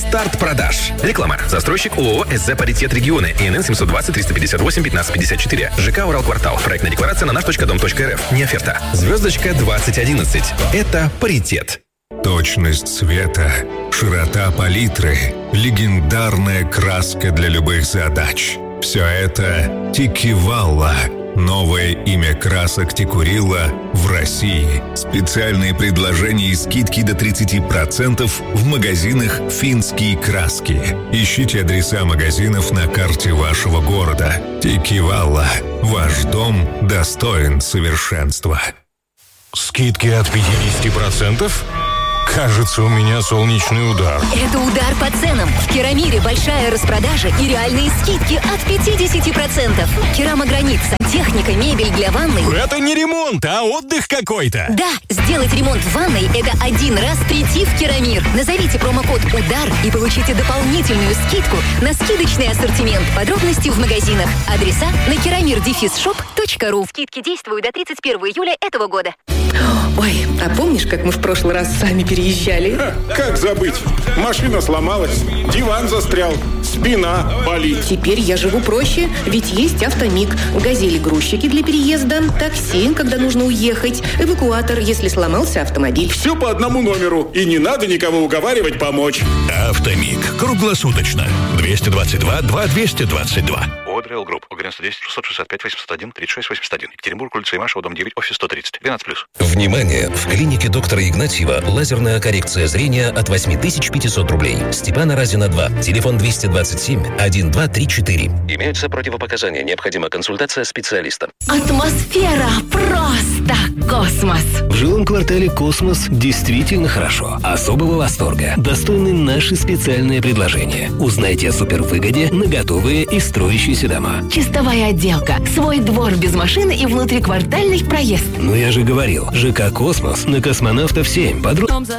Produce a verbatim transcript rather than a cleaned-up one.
Старт продаж. Реклама. Застройщик ООО «СЗ Паритет Регионы». ИНН семьсот двадцать триста пятьдесят восемь пятнадцать пятьдесят четыре. ЖК «Уралквартал». Проектная декларация на наш точка дом точка эр эф. Не оферта. Звездочка двадцать одиннадцать. Это паритет. Точность цвета, широта палитры, легендарная краска для любых задач. Все это Тикивалла. Новое имя красок Тикурила в России. Специальные предложения и скидки до тридцать процентов в магазинах «Финские краски». Ищите адреса магазинов на карте вашего города. Тикивалла. Ваш дом достоин совершенства. Скидки от пятьдесят процентов? Кажется, у меня солнечный удар. Это удар по ценам. В Керамире большая распродажа и реальные скидки от пятьдесят процентов. Керамогранит, сантехника, мебель для ванной. Это не ремонт, а отдых какой-то. Да, сделать ремонт в ванной – это один раз прийти в Керамир. Назовите промокод «Удар» и получите дополнительную скидку на скидочный ассортимент. Подробности в магазинах. Адреса на керамир дефис шоп точка ру. Скидки действуют до тридцать первого июля этого года. Ой, а помнишь, как мы в прошлый раз сами переезжали? Ха, как забыть? Машина сломалась, диван застрял, спина болит. Теперь я живу проще, ведь есть Автомиг. Газели-грузчики для переезда, такси, когда нужно уехать, эвакуатор, если сломался автомобиль. Все по одному номеру, и не надо никого уговаривать помочь. Автомиг. Круглосуточно. двести двадцать два два двести двадцать два. Одреал Групп. девяносто десять шестьсот шестьдесят пять восемьсот один тридцать шесть восемьдесят один. Екатеринбург, улица Имашева, дом девять, офис сто тридцать. двенадцать плюс. Внимание! В клинике доктора Игнатьева лазерная коррекция зрения от восемь тысяч пятьсот рублей. Степана Разина два. Телефон двести двадцать семь один два три четыре. Имеются противопоказания. Необходима консультация специалиста. Атмосфера просто космос. В жилом квартале «Космос» действительно хорошо. Особого восторга достойны наши специальные предложения. Узнайте о супервыгоде на готовые и строящиеся дома. Чистовая отделка, свой двор без машины и внутриквартальный проезд. Ну я же говорил, ЖК «Космос» на Космонавтов семь. Подробно.